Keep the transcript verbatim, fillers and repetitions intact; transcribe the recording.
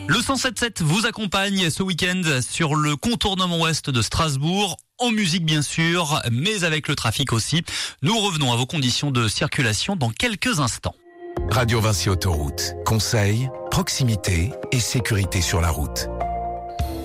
Le cent sept sept vous accompagne ce week-end sur le contournement ouest de Strasbourg. En musique bien sûr, mais avec le trafic aussi. Nous revenons à vos conditions de circulation dans quelques instants. Radio Vinci Autoroute. Conseils, proximité et sécurité sur la route.